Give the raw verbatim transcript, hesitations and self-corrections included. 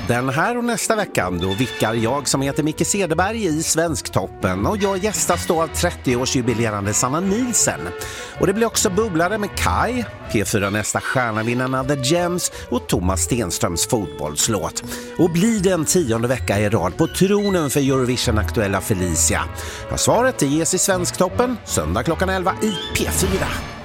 Den här och nästa vecka då vickar jag som heter Micke Cederberg i Svensktoppen och jag gästas då av trettio-årsjubilerande Sanna Nielsen. Och det blir också bubblare med Kai, P fyra nästa stjärnavinnarna The Gems och Thomas Stenströms fotbollslåt. Och blir det en tionde vecka i rad på tronen för Eurovision-aktuella Felicia? Ja, svaret ges i Svensktoppen söndag klockan elva i P fyra.